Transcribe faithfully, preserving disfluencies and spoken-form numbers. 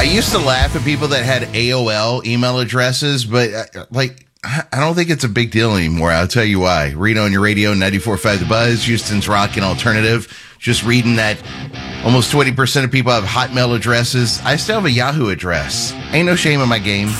used to laugh at people that had A O L email addresses, but uh, like, I don't think it's a big deal anymore. I'll tell you why. Reno on your radio, ninety-four point five The Buzz, Houston's Rock and Alternative. Just reading that almost twenty percent of people have Hotmail addresses. I still have a Yahoo address. Ain't no shame in my game.